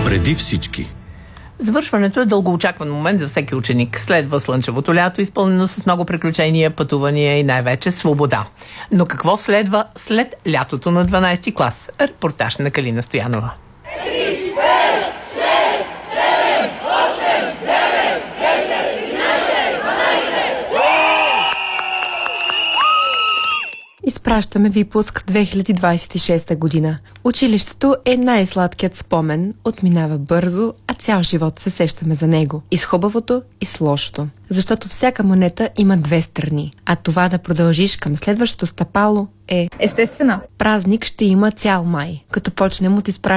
Преди всички. Завършването е дългоочакван момент за всеки ученик. Следва слънчевото лято, изпълнено с много приключения, пътувания и най-вече свобода. Но какво следва след лятото на 12 клас? Репортаж на Калина Стоянова. Изпращаме випуск 2026 година. Училището е най-сладкият спомен, отминава бързо, а цял живот се сещаме за него. И с хубавото, и с лошото. Защото всяка монета има две страни, а това да продължиш към следващото стъпало е... Естествено. Празник ще има цял май, като почнем от изпращането